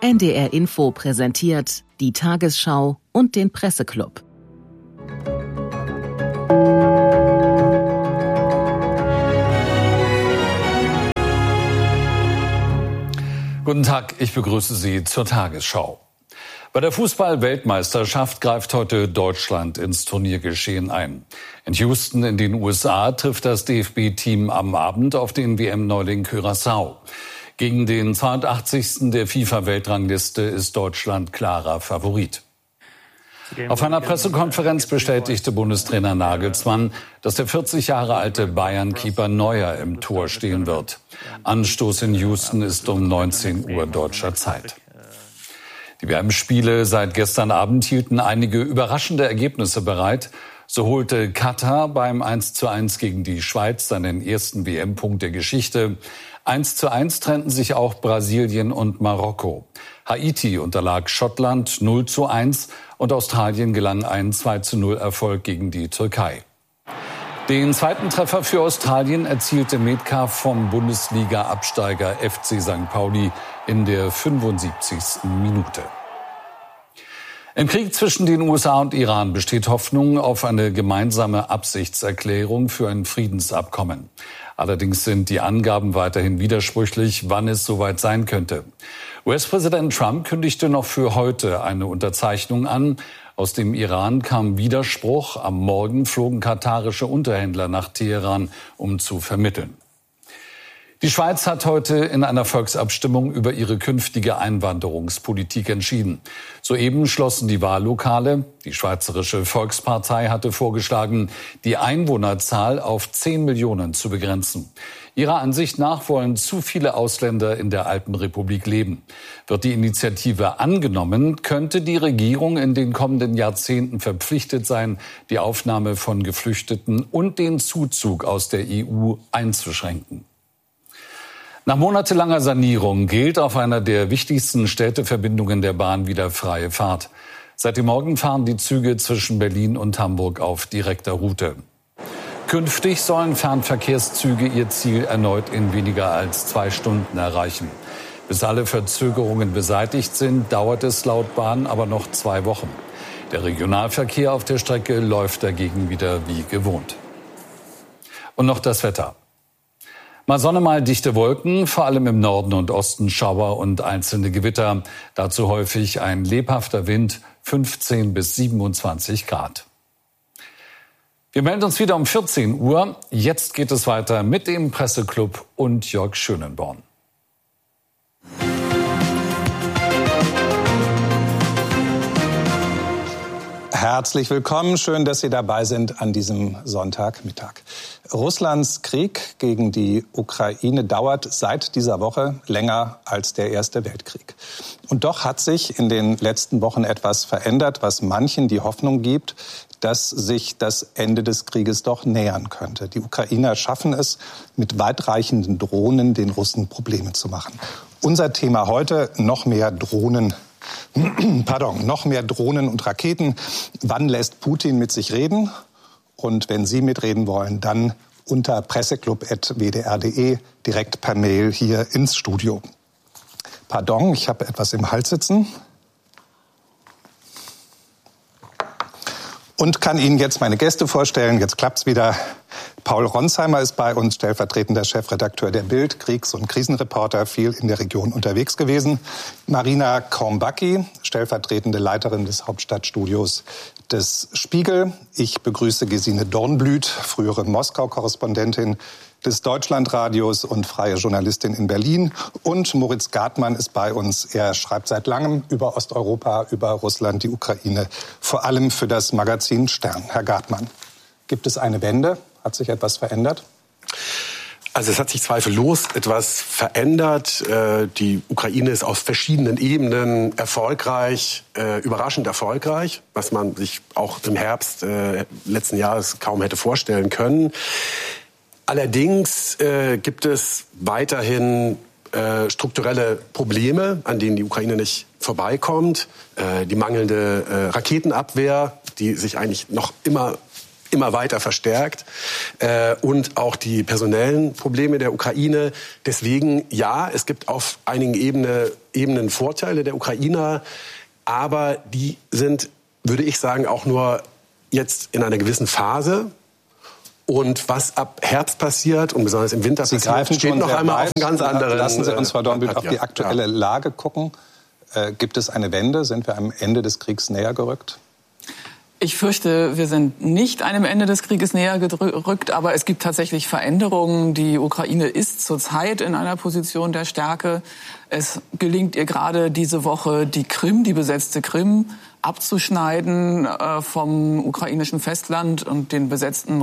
NDR Info präsentiert die Tagesschau und den Presseclub. Guten Tag, ich begrüße Sie zur Tagesschau. Bei der Fußball-Weltmeisterschaft greift heute Deutschland ins Turniergeschehen ein. In Houston in den USA trifft das DFB-Team am Abend auf den WM-Neuling Curaçao. Gegen den 82. der FIFA-Weltrangliste ist Deutschland klarer Favorit. Auf einer Pressekonferenz bestätigte Bundestrainer Nagelsmann, dass der 40 Jahre alte Bayern-Keeper Neuer im Tor stehen wird. Anstoß in Houston ist um 19 Uhr deutscher Zeit. Die WM-Spiele seit gestern Abend hielten einige überraschende Ergebnisse bereit. So holte Katar beim 1:1 gegen die Schweiz seinen ersten WM-Punkt der Geschichte. 1:1 trennten sich auch Brasilien und Marokko. Haiti unterlag Schottland 0:1 und Australien gelang ein 2:0 Erfolg gegen die Türkei. Den zweiten Treffer für Australien erzielte Metcalf vom Bundesliga-Absteiger FC St. Pauli in der 75. Minute. Im Krieg zwischen den USA und Iran besteht Hoffnung auf eine gemeinsame Absichtserklärung für ein Friedensabkommen. Allerdings sind die Angaben weiterhin widersprüchlich, wann es soweit sein könnte. US-Präsident Trump kündigte noch für heute eine Unterzeichnung an. Aus dem Iran kam Widerspruch. Am Morgen flogen katarische Unterhändler nach Teheran, um zu vermitteln. Die Schweiz hat heute in einer Volksabstimmung über ihre künftige Einwanderungspolitik entschieden. Soeben schlossen die Wahllokale. Die Schweizerische Volkspartei hatte vorgeschlagen, die Einwohnerzahl auf 10 Millionen zu begrenzen. Ihrer Ansicht nach wollen zu viele Ausländer in der Alpenrepublik leben. Wird die Initiative angenommen, könnte die Regierung in den kommenden Jahrzehnten verpflichtet sein, die Aufnahme von Geflüchteten und den Zuzug aus der EU einzuschränken. Nach monatelanger Sanierung gilt auf einer der wichtigsten Städteverbindungen der Bahn wieder freie Fahrt. Seit dem Morgen fahren die Züge zwischen Berlin und Hamburg auf direkter Route. Künftig sollen Fernverkehrszüge ihr Ziel erneut in weniger als 2 Stunden erreichen. Bis alle Verzögerungen beseitigt sind, dauert es laut Bahn aber noch 2 Wochen. Der Regionalverkehr auf der Strecke läuft dagegen wieder wie gewohnt. Und noch das Wetter. Mal Sonne, mal dichte Wolken, vor allem im Norden und Osten Schauer und einzelne Gewitter. Dazu häufig ein lebhafter Wind, 15 bis 27 Grad. Wir melden uns wieder um 14 Uhr. Jetzt geht es weiter mit dem Presseclub und Jörg Schönenborn. Herzlich willkommen. Schön, dass Sie dabei sind an diesem Sonntagmittag. Russlands Krieg gegen die Ukraine dauert seit dieser Woche länger als der Erste Weltkrieg. Und doch hat sich in den letzten Wochen etwas verändert, was manchen die Hoffnung gibt, dass sich das Ende des Krieges doch nähern könnte. Die Ukrainer schaffen es, mit weitreichenden Drohnen den Russen Probleme zu machen. Unser Thema heute: noch mehr Drohnen. Noch mehr Drohnen und Raketen. Wann lässt Putin mit sich reden? Und wenn Sie mitreden wollen, dann unter presseclub@wdr.de, direkt per Mail hier ins Studio. Pardon, ich habe etwas im Hals sitzen. Und kann Ihnen jetzt meine Gäste vorstellen. Jetzt klappt's wieder. Paul Ronsheimer ist bei uns, stellvertretender Chefredakteur der Bild, Kriegs- und Krisenreporter, viel in der Region unterwegs gewesen. Marina Kornbacki, stellvertretende Leiterin des Hauptstadtstudios des Spiegel. Ich begrüße Gesine Dornblüt, frühere Moskau-Korrespondentin des Deutschlandradios und freie Journalistin in Berlin. Und Moritz Gartmann ist bei uns. Er schreibt seit langem über Osteuropa, über Russland, die Ukraine, vor allem für das Magazin Stern. Herr Gartmann, gibt es eine Wende? Hat sich etwas verändert? Also es hat sich zweifellos etwas verändert. Die Ukraine ist auf verschiedenen Ebenen erfolgreich, überraschend erfolgreich, was man sich auch im Herbst letzten Jahres kaum hätte vorstellen können. Allerdings gibt es weiterhin strukturelle Probleme, an denen die Ukraine nicht vorbeikommt. Die mangelnde Raketenabwehr, die sich eigentlich noch immer immer weiter verstärkt und auch die personellen Probleme der Ukraine. Deswegen, ja, es gibt auf einigen Ebenen Vorteile der Ukrainer, aber die sind, würde ich sagen, auch nur jetzt in einer gewissen Phase. Und was ab Herbst passiert und besonders im Winter passiert, steht noch einmal auf einem ganz anderen... Lassen Sie uns, Frau Dornbühl, auf die aktuelle Lage gucken. Gibt es eine Wende? Sind wir am Ende des Kriegs näher gerückt? Ich fürchte, wir sind nicht einem Ende des Krieges näher gerückt, aber es gibt tatsächlich Veränderungen. Die Ukraine ist zurzeit in einer Position der Stärke. Es gelingt ihr gerade diese Woche, die besetzte Krim, abzuschneiden vom ukrainischen Festland und den besetzten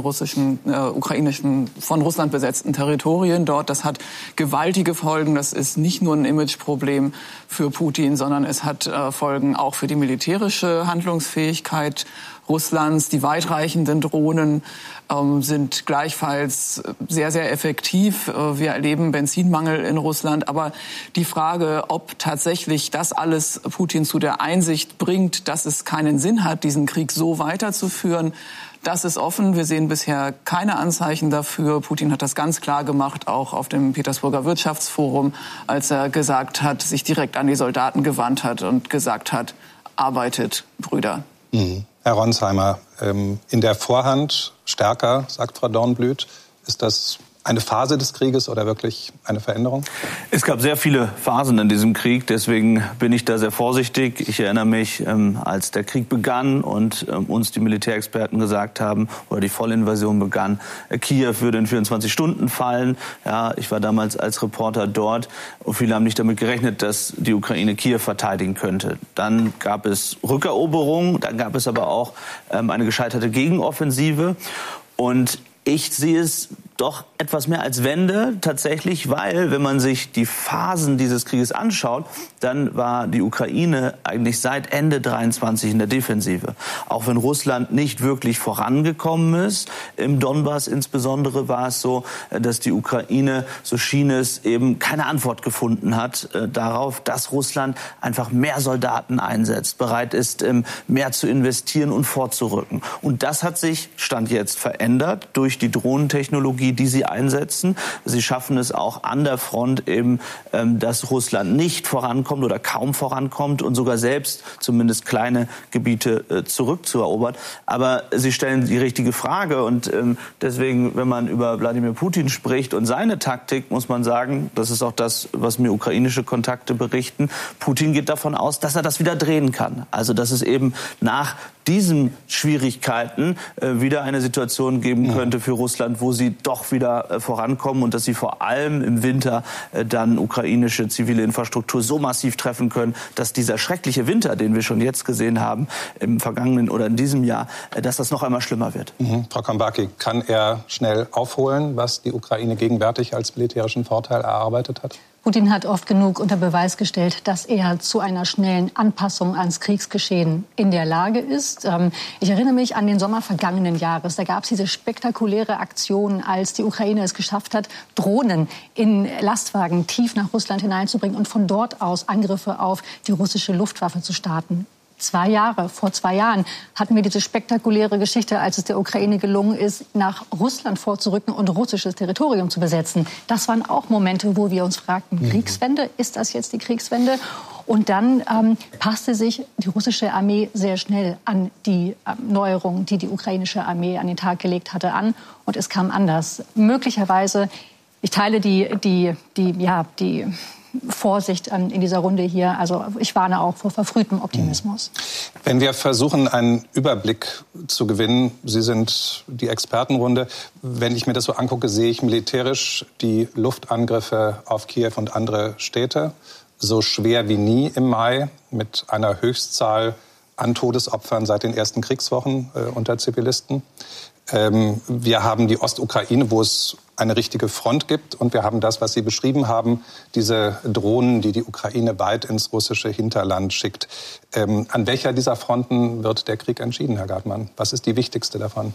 von Russland besetzten Territorien dort. Das hat gewaltige Folgen. Das ist nicht nur ein Imageproblem für Putin, sondern es hat Folgen auch für die militärische Handlungsfähigkeit Russlands. Die weitreichenden Drohnen sind gleichfalls sehr, sehr effektiv. Wir erleben Benzinmangel in Russland. Aber die Frage, ob tatsächlich das alles Putin zu der Einsicht bringt, dass es keinen Sinn hat, diesen Krieg so weiterzuführen, das ist offen. Wir sehen bisher keine Anzeichen dafür. Putin hat das ganz klar gemacht, auch auf dem Petersburger Wirtschaftsforum, als er gesagt hat, sich direkt an die Soldaten gewandt hat und gesagt hat, arbeitet, Brüder. Mhm. Herr Ronsheimer, in der Vorhand stärker, sagt Frau Dornblüt. Ist das eine Phase des Krieges oder wirklich eine Veränderung? Es gab sehr viele Phasen in diesem Krieg, deswegen bin ich da sehr vorsichtig. Ich erinnere mich, als der Krieg begann und uns die Militärexperten gesagt haben, oder die Vollinvasion begann, Kiew würde in 24 Stunden fallen. Ja, ich war damals als Reporter dort und viele haben nicht damit gerechnet, dass die Ukraine Kiew verteidigen könnte. Dann gab es Rückeroberungen, dann gab es aber auch eine gescheiterte Gegenoffensive und ich sehe es doch etwas mehr als Wende tatsächlich, weil, wenn man sich die Phasen dieses Krieges anschaut, dann war die Ukraine eigentlich seit Ende 23 in der Defensive. Auch wenn Russland nicht wirklich vorangekommen ist, im Donbass insbesondere war es so, dass die Ukraine, so schien es, eben keine Antwort gefunden hat darauf, dass Russland einfach mehr Soldaten einsetzt, bereit ist, mehr zu investieren und vorzurücken. Und das hat sich, Stand jetzt, verändert durch die Drohnentechnologie, die sie einsetzen. Sie schaffen es auch an der Front eben, dass Russland nicht vorankommt oder kaum vorankommt und sogar selbst zumindest kleine Gebiete zurückzuerobern. Aber Sie stellen die richtige Frage und deswegen, wenn man über Wladimir Putin spricht und seine Taktik, muss man sagen, das ist auch das, was mir ukrainische Kontakte berichten, Putin geht davon aus, dass er das wieder drehen kann. Also dass es eben nach diesen Schwierigkeiten wieder eine Situation geben könnte für Russland, wo sie doch wieder vorankommen und dass sie vor allem im Winter dann ukrainische zivile Infrastruktur so massiv treffen können, dass dieser schreckliche Winter, den wir schon jetzt gesehen haben, im vergangenen oder in diesem Jahr, dass das noch einmal schlimmer wird. Frau Kambaki, kann er schnell aufholen, was die Ukraine gegenwärtig als militärischen Vorteil erarbeitet hat? Putin hat oft genug unter Beweis gestellt, dass er zu einer schnellen Anpassung ans Kriegsgeschehen in der Lage ist. Ich erinnere mich an den Sommer vergangenen Jahres. Da gab es diese spektakuläre Aktion, als die Ukraine es geschafft hat, Drohnen in Lastwagen tief nach Russland hineinzubringen und von dort aus Angriffe auf die russische Luftwaffe zu starten. Vor 2 Jahren hatten wir diese spektakuläre Geschichte, als es der Ukraine gelungen ist, nach Russland vorzurücken und russisches Territorium zu besetzen. Das waren auch Momente, wo wir uns fragten, Kriegswende, ist das jetzt die Kriegswende? Und dann passte sich die russische Armee sehr schnell an die Neuerungen, die die ukrainische Armee an den Tag gelegt hatte, an. Und es kam anders. Möglicherweise, ich teile die Vorsicht in dieser Runde hier. Also ich warne auch vor verfrühtem Optimismus. Wenn wir versuchen, einen Überblick zu gewinnen, Sie sind die Expertenrunde. Wenn ich mir das so angucke, sehe ich militärisch die Luftangriffe auf Kiew und andere Städte so schwer wie nie im Mai, mit einer Höchstzahl an Todesopfern seit den ersten Kriegswochen unter Zivilisten. Wir haben die Ostukraine, wo es eine richtige Front gibt. Und wir haben das, was Sie beschrieben haben, diese Drohnen, die die Ukraine weit ins russische Hinterland schickt. An welcher dieser Fronten wird der Krieg entschieden, Herr Gartmann? Was ist die wichtigste davon?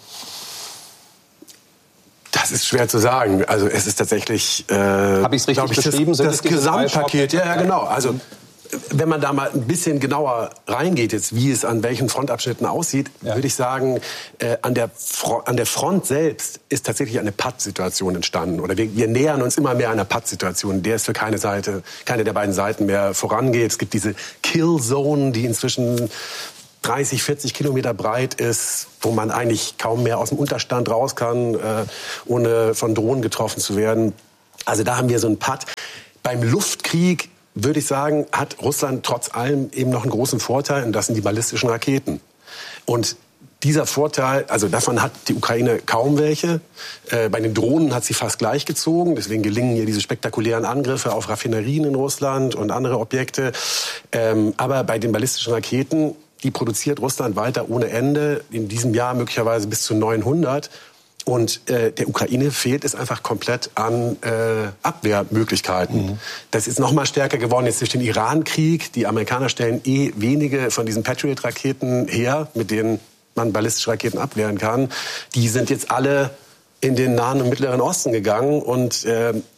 Das ist schwer zu sagen. Also es ist tatsächlich, habe ich es richtig beschrieben? Das Gesamtpaket. Ja, genau. Also wenn man da mal ein bisschen genauer reingeht, jetzt wie es an welchen Frontabschnitten aussieht, würde ich sagen, an der Front selbst ist tatsächlich eine Pattsituation entstanden. Oder wir nähern uns immer mehr einer Pattsituation, der es für keine der beiden Seiten mehr vorangeht. Es gibt diese Kill-Zone, die inzwischen 30, 40 Kilometer breit ist, wo man eigentlich kaum mehr aus dem Unterstand raus kann, ohne von Drohnen getroffen zu werden. Also da haben wir so einen Patt. Beim Luftkrieg würde ich sagen, hat Russland trotz allem eben noch einen großen Vorteil, und das sind die ballistischen Raketen. Und dieser Vorteil, also davon hat die Ukraine kaum welche. Bei den Drohnen hat sie fast gleichgezogen. Deswegen gelingen hier diese spektakulären Angriffe auf Raffinerien in Russland und andere Objekte. Aber bei den ballistischen Raketen, die produziert Russland weiter ohne Ende. In diesem Jahr möglicherweise bis zu 900. Und der Ukraine fehlt es einfach komplett an Abwehrmöglichkeiten. Das ist noch mal stärker geworden jetzt durch den Iran-Krieg. Die Amerikaner stellen wenige von diesen Patriot-Raketen her, mit denen man ballistische Raketen abwehren kann. Die sind jetzt alle in den Nahen und Mittleren Osten gegangen. Und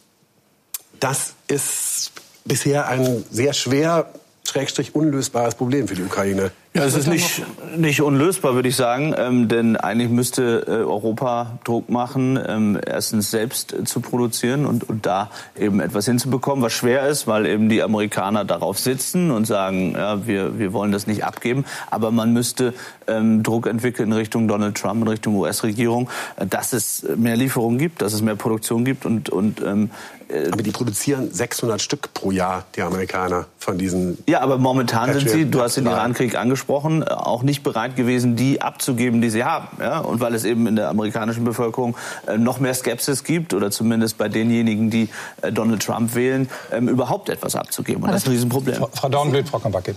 das ist bisher ein sehr schwer, / unlösbares Problem für die Ukraine. Ja, es ist nicht unlösbar, würde ich sagen, denn eigentlich müsste Europa Druck machen, erstens selbst zu produzieren und da eben etwas hinzubekommen, was schwer ist, weil eben die Amerikaner darauf sitzen und sagen, ja, wir wollen das nicht abgeben, aber man müsste Druck entwickeln in Richtung Donald Trump, in Richtung US-Regierung, dass es mehr Lieferungen gibt, dass es mehr Produktion gibt und aber die produzieren 600 Stück pro Jahr, die Amerikaner, von diesen... Ja, aber momentan sind sie, du hast den Iran-Krieg angesprochen, auch nicht bereit gewesen, die abzugeben, die sie haben. Ja? Und weil es eben in der amerikanischen Bevölkerung noch mehr Skepsis gibt, oder zumindest bei denjenigen, die Donald Trump wählen, überhaupt etwas abzugeben. Und das ist ein Riesenproblem. Frau Dornblit, Frau Kompacki.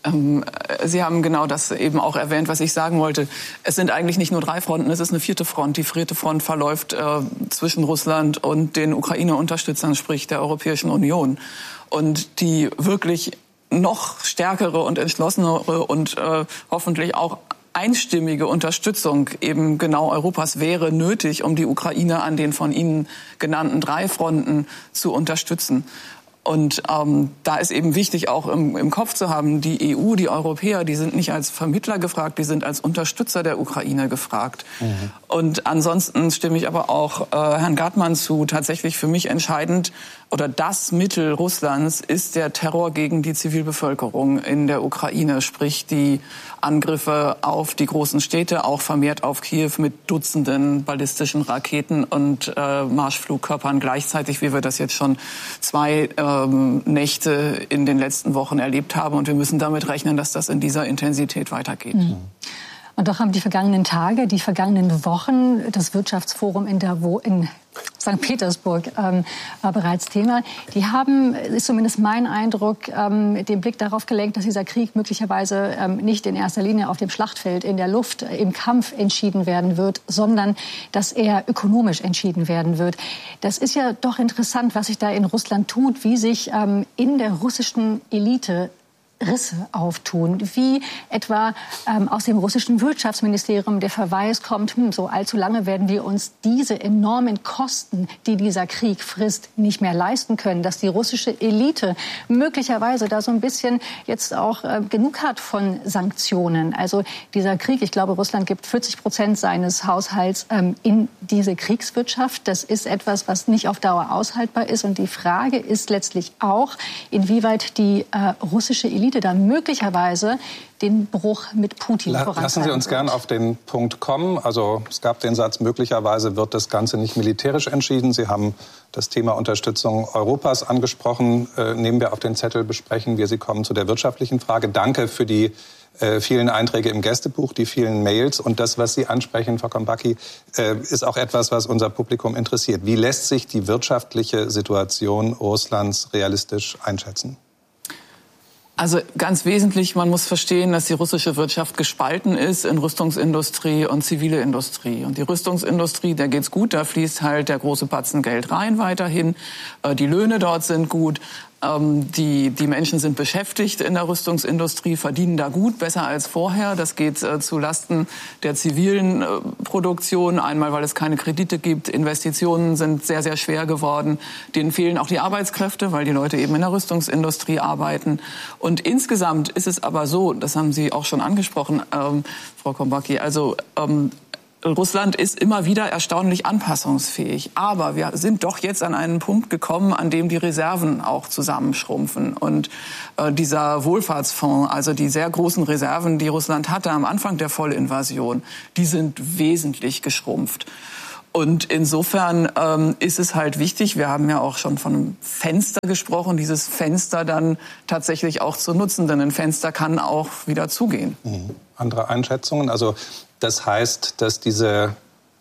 Sie haben genau das eben auch erwähnt, was ich sagen wollte. Es sind eigentlich nicht nur 3 Fronten, es ist eine 4. Front. Die 4. Front verläuft zwischen Russland und den Ukraine-Unterstützern, sprich der Europäischen Union. Und die wirklich noch stärkere und entschlossenere und hoffentlich auch einstimmige Unterstützung eben genau Europas wäre nötig, um die Ukraine an den von Ihnen genannten 3 Fronten zu unterstützen. Und da ist eben wichtig, auch im Kopf zu haben, die EU, die Europäer, die sind nicht als Vermittler gefragt, die sind als Unterstützer der Ukraine gefragt. Und ansonsten stimme ich aber auch Herrn Gartmann zu. Tatsächlich für mich entscheidend, oder das Mittel Russlands ist der Terror gegen die Zivilbevölkerung in der Ukraine, sprich die Angriffe auf die großen Städte, auch vermehrt auf Kiew mit Dutzenden ballistischen Raketen und Marschflugkörpern gleichzeitig, wie wir das jetzt schon 2 Nächte in den letzten Wochen erlebt haben. Und wir müssen damit rechnen, dass das in dieser Intensität weitergeht. Und doch haben die vergangenen Tage, die vergangenen Wochen das Wirtschaftsforum in St. Petersburg war bereits Thema. Die haben, ist zumindest mein Eindruck, den Blick darauf gelenkt, dass dieser Krieg möglicherweise nicht in erster Linie auf dem Schlachtfeld, in der Luft, im Kampf entschieden werden wird, sondern dass er ökonomisch entschieden werden wird. Das ist ja doch interessant, was sich da in Russland tut, wie sich in der russischen Elite Risse auftun, wie etwa aus dem russischen Wirtschaftsministerium der Verweis kommt, so allzu lange werden wir uns diese enormen Kosten, die dieser Krieg frisst, nicht mehr leisten können, dass die russische Elite möglicherweise da so ein bisschen jetzt auch genug hat von Sanktionen. Also dieser Krieg, ich glaube, Russland gibt 40% seines Haushalts in diese Kriegswirtschaft. Das ist etwas, was nicht auf Dauer aushaltbar ist. Und die Frage ist letztlich auch, inwieweit die russische Elite dann möglicherweise den Bruch mit Putin vorantreiben. Lassen Sie uns gern auf den Punkt kommen. Also es gab den Satz, möglicherweise wird das Ganze nicht militärisch entschieden. Sie haben das Thema Unterstützung Europas angesprochen. Nehmen wir auf den Zettel, besprechen wir. Sie kommen zu der wirtschaftlichen Frage. Danke für die vielen Einträge im Gästebuch, die vielen Mails. Und das, was Sie ansprechen, Frau Kompacki, ist auch etwas, was unser Publikum interessiert. Wie lässt sich die wirtschaftliche Situation Russlands realistisch einschätzen? Also ganz wesentlich, man muss verstehen, dass die russische Wirtschaft gespalten ist in Rüstungsindustrie und zivile Industrie. Und die Rüstungsindustrie, der geht's gut, da fließt halt der große Batzen Geld rein weiterhin. Die Löhne dort sind gut. Die Menschen sind beschäftigt in der Rüstungsindustrie, verdienen da gut, besser als vorher. Das geht zu Lasten der zivilen Produktion. Einmal, weil es keine Kredite gibt. Investitionen sind sehr, sehr schwer geworden. Denen fehlen auch die Arbeitskräfte, weil die Leute eben in der Rüstungsindustrie arbeiten. Und insgesamt ist es aber so, das haben Sie auch schon angesprochen, Frau Kombaki, also Russland ist immer wieder erstaunlich anpassungsfähig. Aber wir sind doch jetzt an einen Punkt gekommen, an dem die Reserven auch zusammenschrumpfen. Und dieser Wohlfahrtsfonds, also die sehr großen Reserven, die Russland hatte am Anfang der Vollinvasion, die sind wesentlich geschrumpft. Und insofern ist es halt wichtig, wir haben ja auch schon von einem Fenster gesprochen, dieses Fenster dann tatsächlich auch zu nutzen. Denn ein Fenster kann auch wieder zugehen. Andere Einschätzungen? Also das heißt, dass diese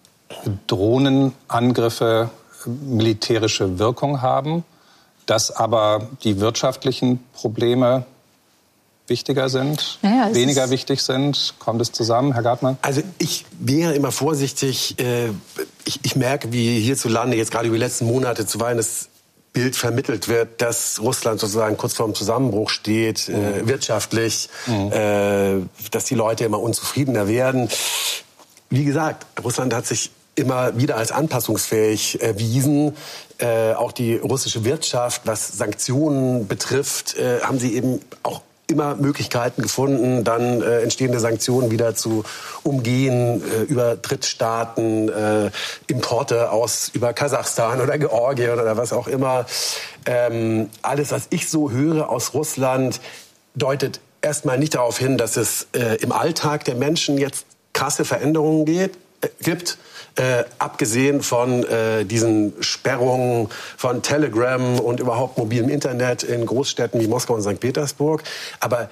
Drohnenangriffe militärische Wirkung haben, dass aber die wirtschaftlichen Probleme wichtiger sind, weniger wichtig sind? Kommt es zusammen, Herr Gartmann? Also ich wäre immer vorsichtig. Ich merke, wie hierzulande jetzt gerade über die letzten Monate zuweilen das Bild vermittelt wird, dass Russland sozusagen kurz vorm Zusammenbruch steht, wirtschaftlich, dass die Leute immer unzufriedener werden. Wie gesagt, Russland hat sich immer wieder als anpassungsfähig erwiesen. Auch die russische Wirtschaft, was Sanktionen betrifft, haben sie eben auch immer Möglichkeiten gefunden, dann entstehende Sanktionen wieder zu umgehen über Drittstaaten, Importe über Kasachstan oder Georgien oder was auch immer. Alles, was ich so höre aus Russland, deutet erstmal nicht darauf hin, dass es im Alltag der Menschen jetzt krasse Veränderungen gibt. Abgesehen von diesen Sperrungen von Telegram und überhaupt mobilem Internet in Großstädten wie Moskau und St. Petersburg. Aber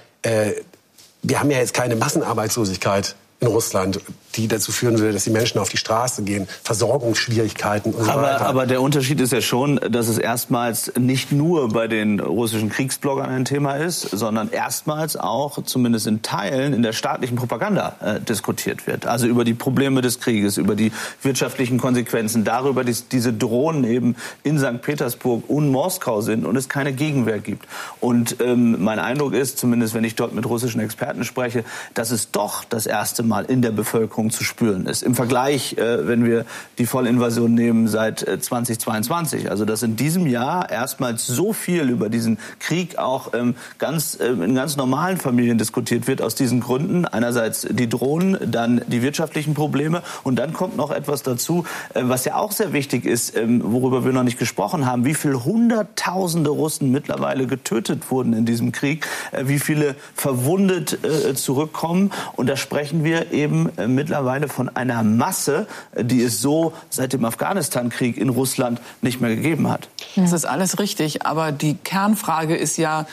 wir haben ja jetzt keine Massenarbeitslosigkeit in Russland, die dazu führen will, dass die Menschen auf die Straße gehen, Versorgungsschwierigkeiten und so weiter. Aber der Unterschied ist ja schon, dass es erstmals nicht nur bei den russischen Kriegsbloggern ein Thema ist, sondern erstmals auch, zumindest in Teilen, in der staatlichen Propaganda diskutiert wird. Also über die Probleme des Krieges, über die wirtschaftlichen Konsequenzen, darüber, dass diese Drohnen eben in St. Petersburg und Moskau sind und es keine Gegenwehr gibt. Und mein Eindruck ist, zumindest wenn ich dort mit russischen Experten spreche, dass es doch das erste Mal in der Bevölkerung zu spüren ist. Im Vergleich, wenn wir die Vollinvasion nehmen seit 2022, also dass in diesem Jahr erstmals so viel über diesen Krieg auch in ganz normalen Familien diskutiert wird, aus diesen Gründen. Einerseits die Drohnen, dann die wirtschaftlichen Probleme und dann kommt noch etwas dazu, was ja auch sehr wichtig ist, worüber wir noch nicht gesprochen haben, wie viele Hunderttausende Russen mittlerweile getötet wurden in diesem Krieg, wie viele verwundet zurückkommen. Und da sprechen wir eben mittlerweile von einer Masse, die es so seit dem Afghanistan-Krieg in Russland nicht mehr gegeben hat. Das ist alles richtig, aber die Kernfrage ist ja,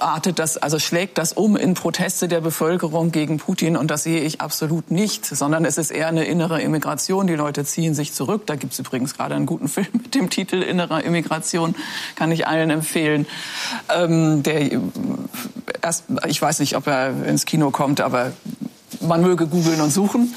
schlägt das um in Proteste der Bevölkerung gegen Putin? Und das sehe ich absolut nicht, sondern es ist eher eine innere Immigration. Die Leute ziehen sich zurück. Da gibt es übrigens gerade einen guten Film mit dem Titel Innere Immigration, kann ich allen empfehlen. Ich weiß nicht, ob er ins Kino kommt, aber man möge googeln und suchen.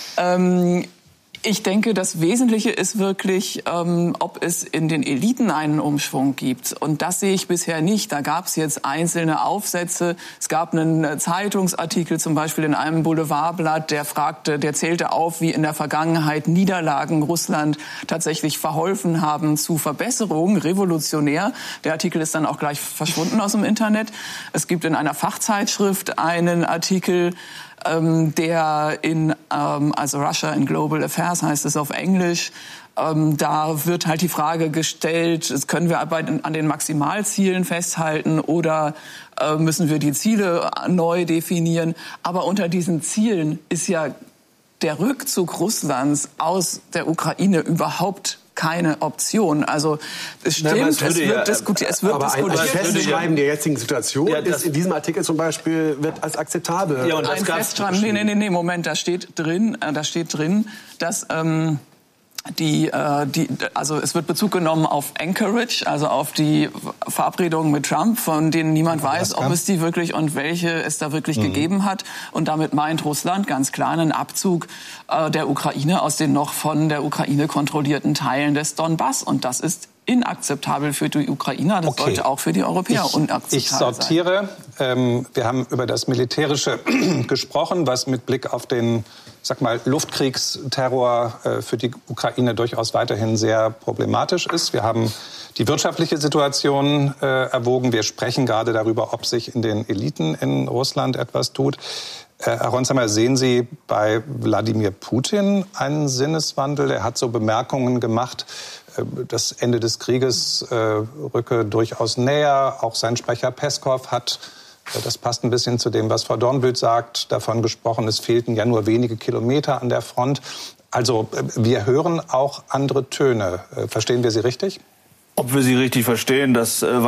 Ich denke, das Wesentliche ist wirklich, ob es in den Eliten einen Umschwung gibt. Und das sehe ich bisher nicht. Da gab es jetzt einzelne Aufsätze. Es gab einen Zeitungsartikel, zum Beispiel in einem Boulevardblatt, der zählte auf, wie in der Vergangenheit Niederlagen Russland tatsächlich verholfen haben zu Verbesserungen, revolutionär. Der Artikel ist dann auch gleich verschwunden aus dem Internet. Es gibt in einer Fachzeitschrift einen Artikel, der also Russia in Global Affairs heißt es auf Englisch, da wird halt die Frage gestellt, können wir an den Maximalzielen festhalten oder müssen wir die Ziele neu definieren? Aber unter diesen Zielen ist ja der Rückzug Russlands aus der Ukraine überhaupt keine Option. Also es stimmt, es wird diskutiert. Aber ein Festschreiben der jetzigen Situation ist in diesem Artikel zum Beispiel wird als akzeptabel. Ja, und ein Festschreiben, nee, Moment, da steht drin, dass also es wird Bezug genommen auf Anchorage, also auf die Verabredungen mit Trump, von denen niemand weiß, ob es die wirklich und welche es da wirklich gegeben hat. Und damit meint Russland ganz klar einen Abzug der Ukraine aus den noch von der Ukraine kontrollierten Teilen des Donbass. Und das ist inakzeptabel für die Ukrainer. Das sollte auch für die Europäer unakzeptabel ich sortiere. sein. Wir haben über das Militärische gesprochen, was mit Blick auf den Luftkriegsterror für die Ukraine durchaus weiterhin sehr problematisch ist. Wir haben die wirtschaftliche Situation erwogen. Wir sprechen gerade darüber, ob sich in den Eliten in Russland etwas tut. Herr Ronsheimer, sehen Sie bei Wladimir Putin einen Sinneswandel? Er hat so Bemerkungen gemacht, das Ende des Krieges rücke durchaus näher. Auch sein Sprecher Peskov hat, das passt ein bisschen zu dem, was Frau Dornbühl sagt, davon gesprochen, es fehlten ja nur wenige Kilometer an der Front. Also wir hören auch andere Töne. Verstehen wir Sie richtig? Ob wir sie richtig verstehen, das